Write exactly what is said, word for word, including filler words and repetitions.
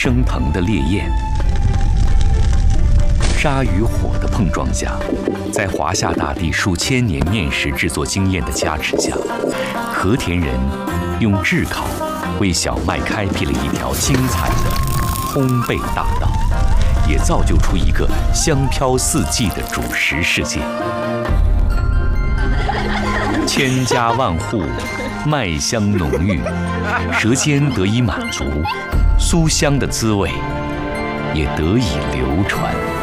升腾的烈焰。沙与火的碰撞下，在华夏大地数千年面食制作经验的加持下，和田人用炙烤为小麦开辟了一条精彩的烘焙大道，也造就出一个香飘四季的主食世界。千家万户，麦香浓郁，舌尖得以满足，酥香的滋味也得以流传。